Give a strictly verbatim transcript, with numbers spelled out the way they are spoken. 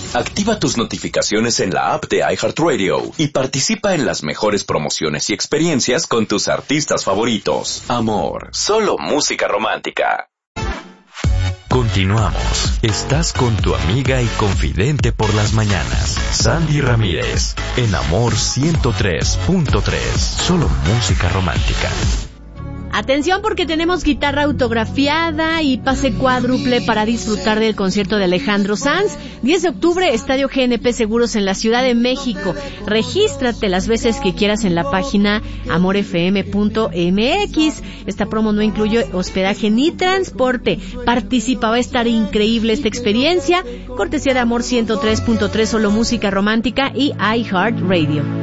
Activa tus notificaciones en la app de iHeartRadio y participa en las mejores promociones y experiencias con tus artistas favoritos. Amor, solo música romántica. Continuamos. Estás con tu amiga y confidente por las mañanas, Sandy Ramírez, en Amor ciento tres punto tres. Solo música romántica. Atención porque tenemos guitarra autografiada y pase cuádruple para disfrutar del concierto de Alejandro Sanz. diez de octubre, Estadio G N P Seguros en la Ciudad de México. Regístrate las veces que quieras en la página amor f m punto m x. Esta promo no incluye hospedaje ni transporte. Participa, va a estar increíble esta experiencia. Cortesía de Amor ciento tres punto tres, solo música romántica y iHeartRadio.